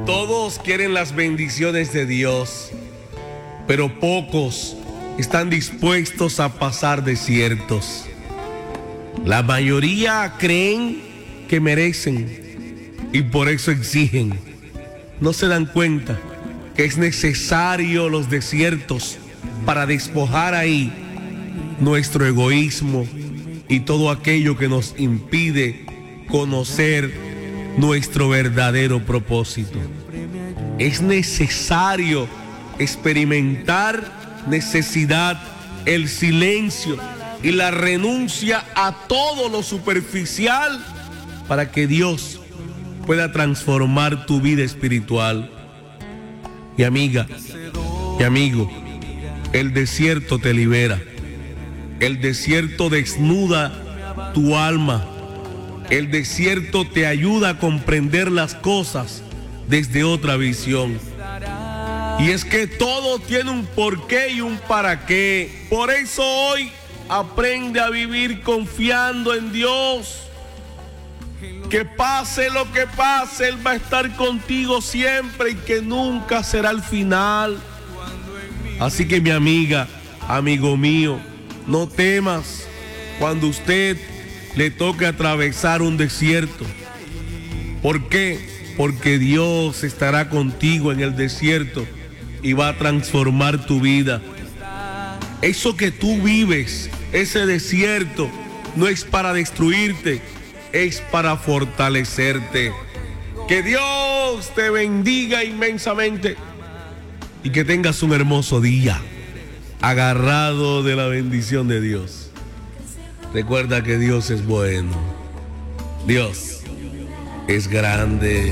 Todos quieren las bendiciones de Dios, pero pocos están dispuestos a pasar desiertos. La mayoría creen que merecen y por eso exigen. No se dan cuenta que es necesario los desiertos para despojar ahí nuestro egoísmo y todo aquello que nos impide conocer nuestro verdadero propósito. Es necesario experimentar necesidad, el silencio y la renuncia a todo lo superficial para que Dios pueda transformar tu vida espiritual. Mi amiga, mi amigo, el desierto te libera. El desierto desnuda tu alma. El desierto te ayuda a comprender las cosas desde otra visión. Y es que todo tiene un porqué y un para qué. Por eso hoy aprende a vivir confiando en Dios. Que pase lo que pase, Él va a estar contigo siempre y que nunca será el final. Así que mi amiga, amigo mío, no temas cuando usted le toque atravesar un desierto. ¿Por qué? Porque Dios estará contigo en el desierto y va a transformar tu vida. Eso que tú vives, ese desierto, no es para destruirte, es para fortalecerte. Que Dios te bendiga inmensamente y que tengas un hermoso día, agarrado de la bendición de Dios. Recuerda que Dios es bueno. Dios es grande.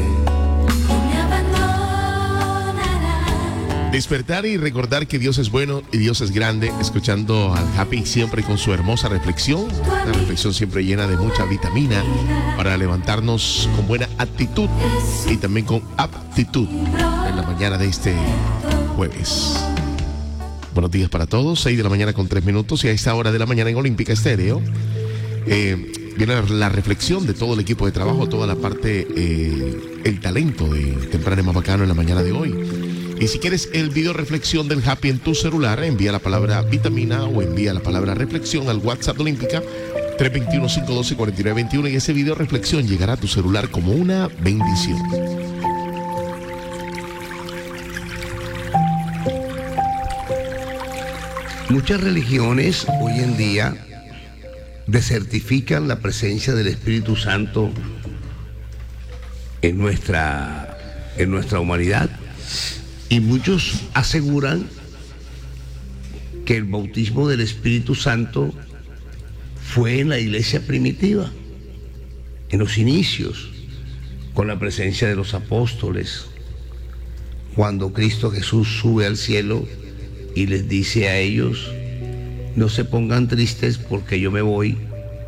Despertar y recordar que Dios es bueno y Dios es grande, escuchando al Happy siempre con su hermosa reflexión, una reflexión siempre llena de mucha vitamina para levantarnos con buena actitud y también con aptitud en la mañana de este jueves. Buenos días para todos, 6 de la mañana con 3 minutos y a esta hora de la mañana en Olímpica Estéreo viene la reflexión de todo el equipo de trabajo, toda la parte, el talento de Temprano y Más Bacano en la mañana de hoy. Y si quieres el video reflexión del Happy en tu celular, envía la palabra vitamina o envía la palabra reflexión al WhatsApp de Olímpica 321-512-4921 y ese video reflexión llegará a tu celular como una bendición. Muchas religiones hoy en día desertifican la presencia del Espíritu Santo en nuestra humanidad. Y muchos aseguran que el bautismo del Espíritu Santo fue en la iglesia primitiva, en los inicios, con la presencia de los apóstoles, cuando Cristo Jesús sube al cielo y les dice a ellos: no se pongan tristes porque yo me voy,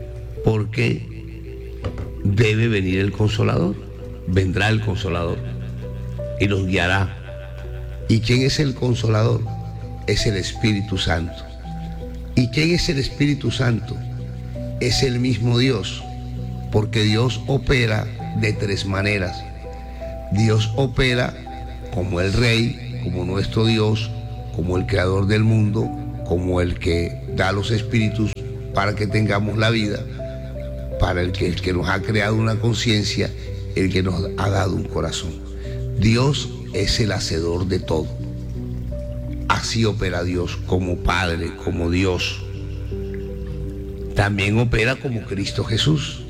porque debe venir el Consolador, vendrá el Consolador y los guiará. ¿Y quién es el Consolador? Es el Espíritu Santo. ¿Y quién es el Espíritu Santo? Es el mismo Dios, porque Dios opera de 3 maneras. Dios opera como el Rey, como nuestro Dios, como el Creador del mundo, como el que da los espíritus para que tengamos la vida, para el que nos ha creado una conciencia, el que nos ha dado un corazón. Dios es el hacedor de todo. Así opera Dios como Padre, como Dios. También opera como Cristo Jesús,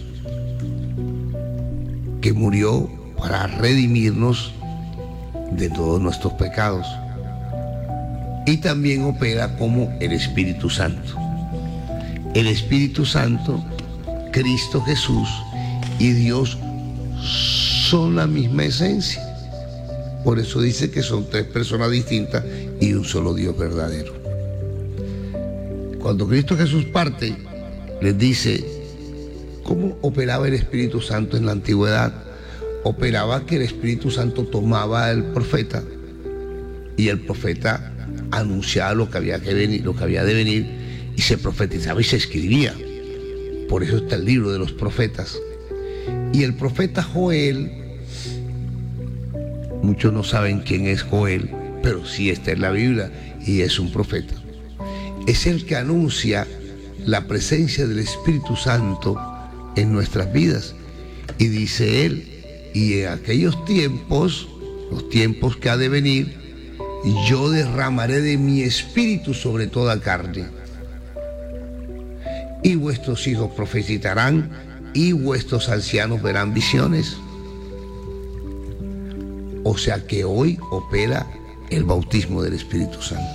que murió para redimirnos de todos nuestros pecados. Y también opera como el Espíritu Santo. El Espíritu Santo, Cristo Jesús y Dios son la misma esencia. Por eso dice que son 3 personas distintas y un solo Dios verdadero. Cuando Cristo Jesús parte, les dice cómo operaba el Espíritu Santo en la antigüedad. Operaba que el Espíritu Santo tomaba al profeta y el profeta anunciaba lo que había que venir, lo que había de venir, y se profetizaba y se escribía. Por eso está el libro de los profetas. Y el profeta Joel Muchos no saben quién es Joel, pero sí está en la Biblia y es un profeta. Es el que anuncia la presencia del Espíritu Santo en nuestras vidas. Y dice él, y en aquellos tiempos, los tiempos que ha de venir, yo derramaré de mi espíritu sobre toda carne. Y vuestros hijos profetizarán, y vuestros ancianos verán visiones. O sea que hoy opera el bautismo del Espíritu Santo.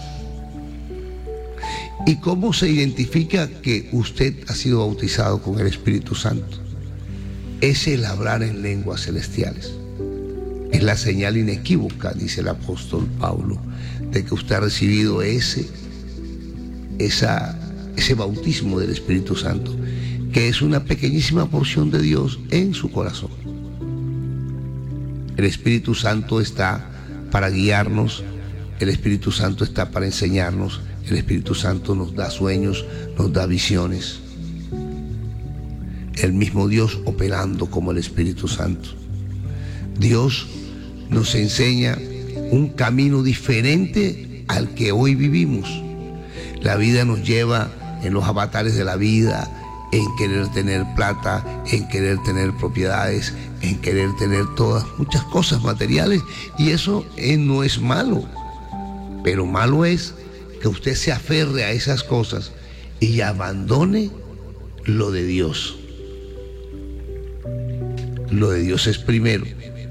¿Y cómo se identifica que usted ha sido bautizado con el Espíritu Santo? Es el hablar en lenguas celestiales. Es la señal inequívoca, dice el apóstol Pablo, de que usted ha recibido ese bautismo del Espíritu Santo, que es una pequeñísima porción de Dios en su corazón. El Espíritu Santo está para guiarnos, el Espíritu Santo está para enseñarnos, el Espíritu Santo nos da sueños, nos da visiones. El mismo Dios operando como el Espíritu Santo. Dios nos enseña un camino diferente al que hoy vivimos. La vida nos lleva en los avatares de la vida, en querer tener plata, en querer tener propiedades, en querer tener muchas cosas materiales, y eso no es malo, pero malo es que usted se aferre a esas cosas y abandone lo de Dios. Lo de Dios es primero.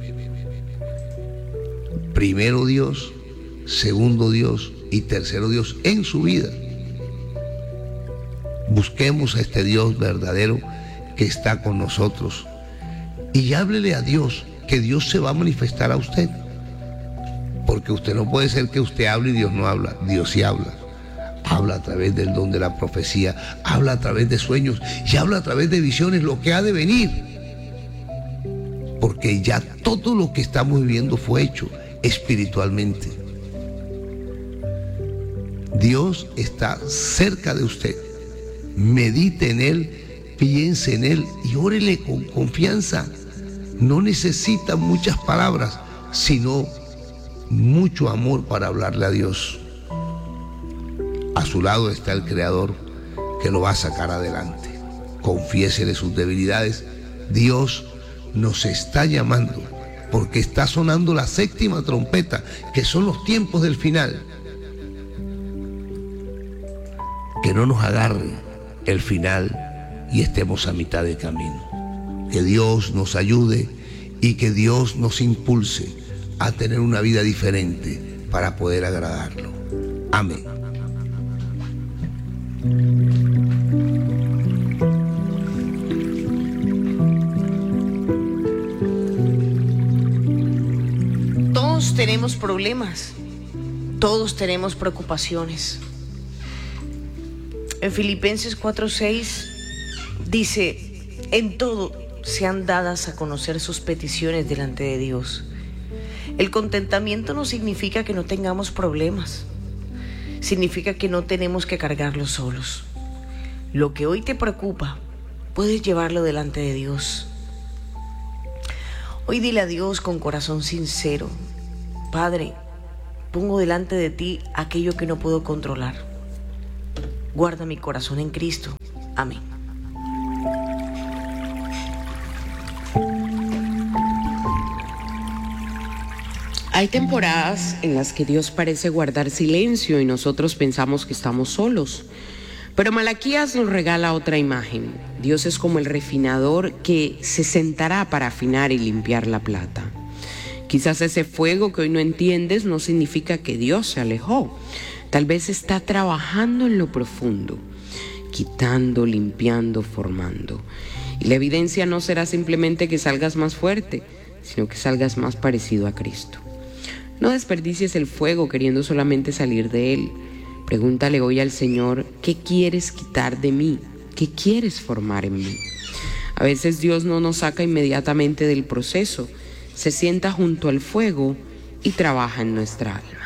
Primero Dios, segundo Dios y tercero Dios en su vida. Busquemos a este Dios verdadero que está con nosotros y háblele a Dios, que Dios se va a manifestar a usted. Porque usted no puede ser que usted hable y Dios no habla. Dios sí habla. Habla a través del don de la profecía, habla a través de sueños y habla a través de visiones, lo que ha de venir. Porque ya todo lo que estamos viviendo fue hecho espiritualmente. Dios está cerca de usted. Medite en Él, piense en Él y órele con confianza. No necesita muchas palabras, sino mucho amor para hablarle a Dios. A su lado está el Creador que lo va a sacar adelante. Confiésele sus debilidades. Dios nos está llamando porque está sonando la séptima trompeta, que son los tiempos del final. Que no nos agarre el final y estemos a mitad de camino. Que Dios nos ayude y que Dios nos impulse a tener una vida diferente para poder agradarlo. Amén. Todos tenemos problemas, todos tenemos preocupaciones. En Filipenses 4:6 dice: en todo sean dadas a conocer sus peticiones delante de Dios. El contentamiento no significa que no tengamos problemas, significa que no tenemos que cargarlos solos. Lo que hoy te preocupa, puedes llevarlo delante de Dios. Hoy dile a Dios con corazón sincero: Padre, pongo delante de ti aquello que no puedo controlar. Guarda mi corazón en Cristo. Amén. Hay temporadas en las que Dios parece guardar silencio y nosotros pensamos que estamos solos. Pero Malaquías nos regala otra imagen. Dios es como el refinador que se sentará para afinar y limpiar la plata. Quizás ese fuego que hoy no entiendes no significa que Dios se alejó. Tal vez está trabajando en lo profundo, quitando, limpiando, formando. Y la evidencia no será simplemente que salgas más fuerte, sino que salgas más parecido a Cristo. No desperdicies el fuego queriendo solamente salir de él. Pregúntale hoy al Señor: ¿qué quieres quitar de mí? ¿Qué quieres formar en mí? A veces Dios no nos saca inmediatamente del proceso. Se sienta junto al fuego y trabaja en nuestra alma.